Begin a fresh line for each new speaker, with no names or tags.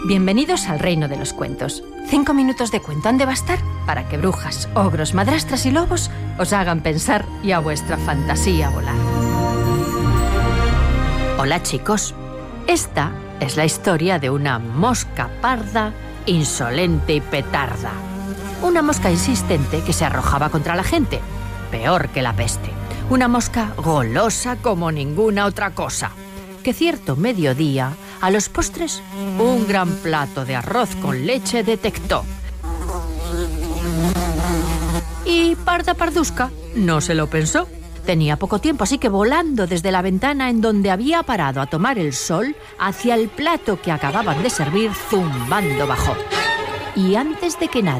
Bienvenidos al reino de los cuentos. 5 minutos de cuento han de bastar para que brujas, ogros, madrastras y lobos os hagan pensar y a vuestra fantasía volar. Hola chicos, esta es la historia de una mosca parda, insolente y petarda. Una mosca insistente que se arrojaba contra la gente, peor que la peste. Una mosca golosa como ninguna otra cosa, que cierto mediodía, a los postres, un gran plato de arroz con leche detectó. Y Parda Pardusca no se lo pensó. Tenía poco tiempo, así que volando desde la ventana en donde había parado a tomar el sol, hacia el plato que acababan de servir, zumbando bajó. Y antes de que nadie